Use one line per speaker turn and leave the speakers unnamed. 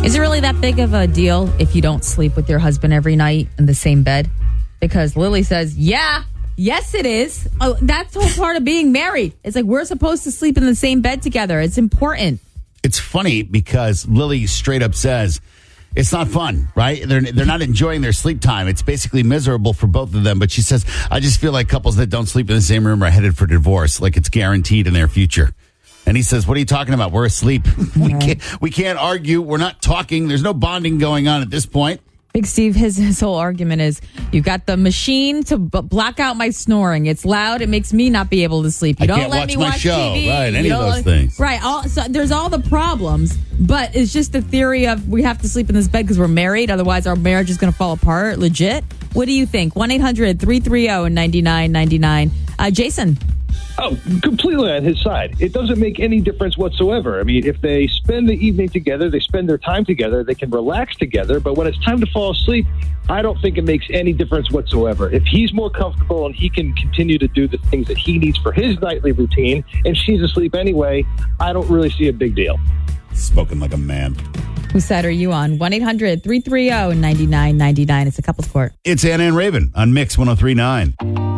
Is it really that big of a deal if you don't sleep with your husband every night in the same bed? Because Lily says, yes, it is. Oh, that's the whole part of being married. It's like we're supposed to sleep in the same bed together. It's important.
It's funny because Lily straight up says it's not fun, right? They're not enjoying their sleep time. It's basically miserable for both of them. But she says, I just feel like couples that don't sleep in the same room are headed for divorce, like it's guaranteed in their future. And he says, what are you talking about? We're asleep. We can't argue. We're not talking. There's no bonding going on at this point.
Big Steve, his whole argument is you've got the machine to block out my snoring. It's loud. It makes me not be able to sleep. You don't let me watch
show,
TV.
right? Any of those things.
Right. So there's all the problems, but it's just the theory of we have to sleep in this bed because we're married. Otherwise, our marriage is going to fall apart. Legit. What do you think? 1-800-330-9999. Jason.
Oh, completely on his side. It doesn't make any difference whatsoever. I mean, if they spend the evening together, they spend their time together, they can relax together. But when it's time to fall asleep, I don't think it makes any difference whatsoever. If he's more comfortable and he can continue to do the things that he needs for his nightly routine and she's asleep anyway, I don't really see a big deal.
Spoken like a man.
Whose side are you on? 1-800-330-9999. It's a couple's court.
It's Anna and Raven on Mix 103.9.